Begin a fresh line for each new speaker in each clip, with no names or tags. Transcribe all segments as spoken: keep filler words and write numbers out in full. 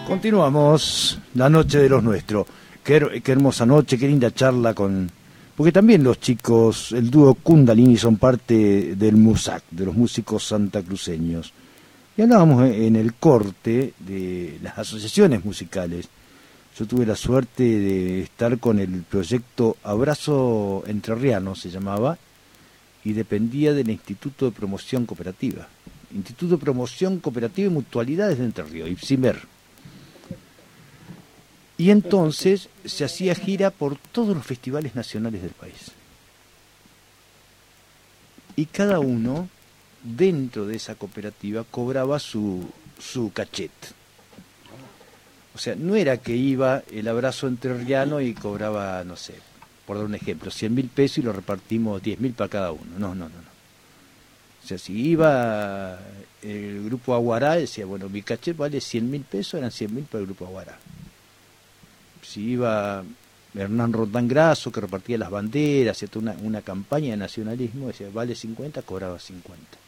Continuamos la noche de los nuestros. Qué, qué hermosa noche, qué linda charla con... Porque también los chicos, el dúo Kundalini son parte del MUSAC, de los músicos santacruceños. Y hablábamos en el corte de las asociaciones musicales. Yo tuve la suerte de estar con el proyecto Abrazo Entrerriano, se llamaba, y dependía del Instituto de Promoción Cooperativa. Instituto de Promoción Cooperativa y Mutualidades de Entre Ríos, IPSIMER. Y entonces se hacía gira por todos los festivales nacionales del país. Y cada uno, dentro de esa cooperativa, cobraba su, su cachet. O sea, no era que iba el Abrazo Entrerriano y cobraba, no sé, por dar un ejemplo, cien mil pesos y lo repartimos diez mil para cada uno. No, no, no, no. O sea, si iba el grupo Aguará, decía, bueno, mi cachet vale cien mil pesos, eran cien mil para el grupo Aguará. Si iba Hernán Rondán Grasso, que repartía las banderas, hacía una, una campaña de nacionalismo, decía, vale cincuenta, cobraba cincuenta.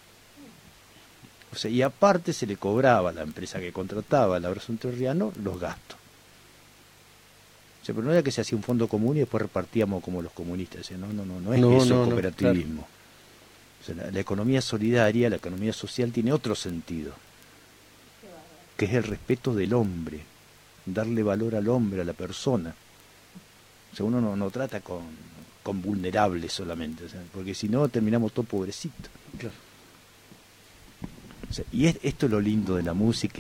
O sea, y aparte se le cobraba a la empresa que contrataba el Abrazo Entrerriano los gastos. O sea, pero no era que se hacía un fondo común y después repartíamos como los comunistas. Decía, no, no, no, no es
no,
eso
no,
cooperativismo.
No, claro.
O sea, la, la economía solidaria, la economía social tiene otro sentido, que es el respeto del hombre, darle valor al hombre, a la persona. O sea, uno no, no trata con, con vulnerables solamente, o sea, porque si no terminamos todo pobrecitos.
Claro.
O sea, y es, esto es lo lindo de la música.